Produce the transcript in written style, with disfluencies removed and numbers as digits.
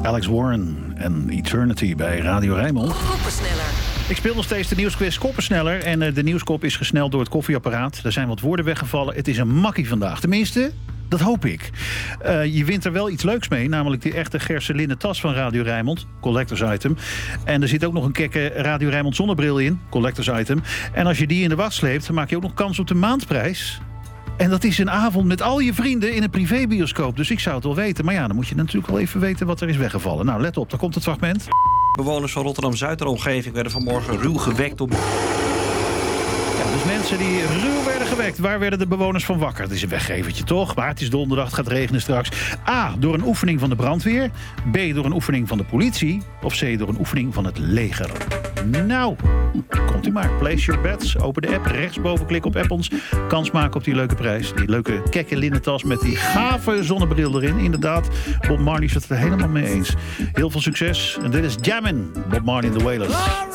Alex Warren en Eternity bij Radio Rijnmond. Koppensneller. Ik speel nog steeds de nieuwsquiz Koppensneller. En de nieuwskop is gesneld door het koffieapparaat. Er zijn wat woorden weggevallen. Het is een makkie vandaag. Tenminste, dat hoop ik. Je wint er wel iets leuks mee. Namelijk die echte Gerse tas van Radio Rijnmond. Collectors item. En er zit ook nog een kekke Radio Rijnmond zonnebril in. Collectors item. En als je die in de was sleept, dan maak je ook nog kans op de maandprijs. En dat is een avond met al je vrienden in een privébioscoop. Dus ik zou het wel weten. Maar ja, dan moet je natuurlijk wel even weten wat er is weggevallen. Nou, let op, daar komt het fragment. Bewoners van Rotterdam-Zuid en omgeving werden vanmorgen ruw gewekt op... Ja, dus mensen die ruw werden gewekt. Waar werden de bewoners van wakker? Het is een weggevertje toch? Maar het is donderdag, het gaat regenen straks. A, door een oefening van de brandweer. B, door een oefening van de politie. Of C, door een oefening van het leger. Nou, komt u maar. Place your bets. Open de app. Rechtsboven klik op Appons. Kans maken op die leuke prijs. Die leuke kekke linnen tas met die gave zonnebril erin. Inderdaad, Bob Marley is het er helemaal mee eens. Heel veel succes. En dit is Jammin'. Bob Marley and the Wailers.